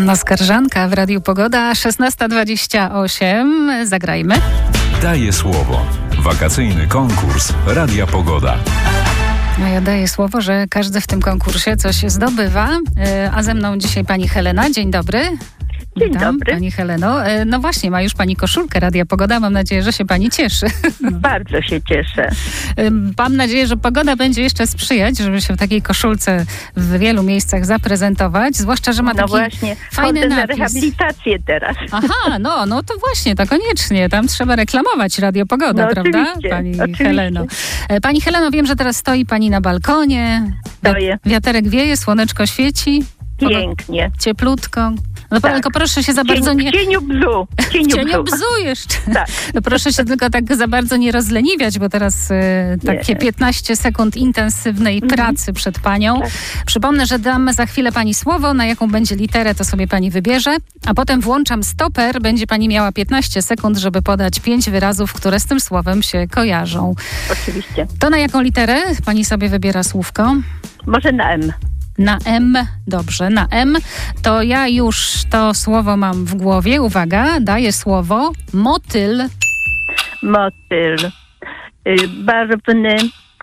Anna Skarżanka w Radiu Pogoda, 16:28. Zagrajmy. Daję słowo. Wakacyjny konkurs Radia Pogoda. No ja daję słowo, że każdy w tym konkursie coś zdobywa. A ze mną dzisiaj pani Helena. Dzień dobry. Dzień dobry. Pani Heleno. No właśnie, ma już pani koszulkę Radia Pogoda. Mam nadzieję, że się pani cieszy. Bardzo się cieszę. Mam nadzieję, że pogoda będzie jeszcze sprzyjać, żeby się w takiej koszulce w wielu miejscach zaprezentować. Zwłaszcza, że ma taki fajny chodzę napis. na rehabilitację teraz. Aha, no to właśnie, to koniecznie. Tam trzeba reklamować Radio Pogoda, prawda? Pani Heleno. Pani Heleno, wiem, że teraz stoi pani na balkonie. Stoję. Wiaterek wieje, słoneczko świeci. Pięknie. Cieplutko. No tak. Tylko proszę się za bardzo nie... W cieniu bzu. W cieniu bzu jeszcze. Tak. No proszę się tylko tak za bardzo nie rozleniwiać, bo teraz takie 15 sekund intensywnej pracy przed panią. Tak. Przypomnę, że dam za chwilę pani słowo, na jaką będzie literę, to sobie pani wybierze, a potem włączam stoper, będzie pani miała 15 sekund, żeby podać 5 wyrazów, które z tym słowem się kojarzą. Oczywiście. To na jaką literę pani sobie wybiera słówko? Może na M. Na M, dobrze, na M. To ja już to słowo mam w głowie. Uwaga, daję słowo motyl. Motyl. Barwny.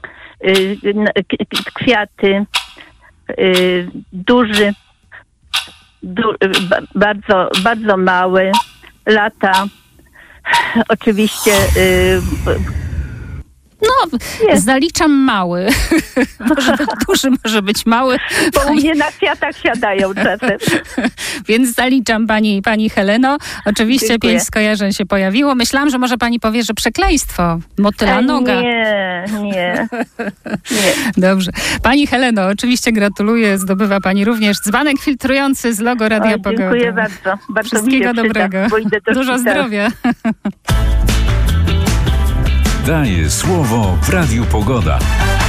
Kwiaty. Duży. Bardzo mały. Lata. Oczywiście... Zaliczam mały. Może być duży, może być mały. Bo u mnie na kwiatach siadają czasem. Więc zaliczam pani Heleno. Oczywiście Dziękuję. 5 skojarzeń się pojawiło. Myślałam, że może pani powie, że przekleństwo. Motyla noga. Nie. Dobrze. Pani Heleno, oczywiście gratuluję. Zdobywa pani również dzbanek filtrujący z logo Radia Pogoda. Dziękuję bardzo. Wszystkiego dobrego. Dużo zdrowia. Daję słowo w Radiu Pogoda.